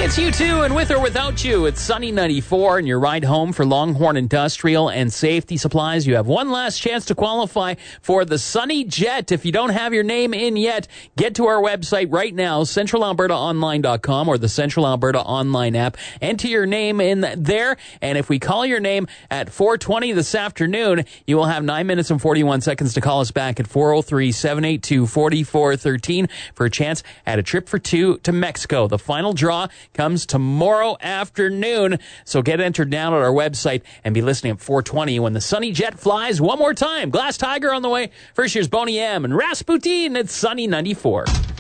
It's you too, and with or without you, it's Sunny 94, and your ride home for Longhorn Industrial and Safety Supplies. You have one last chance to qualify for the Sunny Jet. If you don't have your name in yet, get to our website right now, centralalbertaonline.com or the Central Alberta Online app. Enter your name in there, and if we call your name at 4:20 this afternoon, you will have 9 minutes and 41 seconds to call us back at 403-782-4413 for a chance at a trip for two to Mexico. The final draw comes tomorrow afternoon, so get entered now at our website and be listening at 4:20 when the Sunny Jet flies one more time. Glass Tiger on the way. First, here's Boney M and Rasputin at Sunny 94.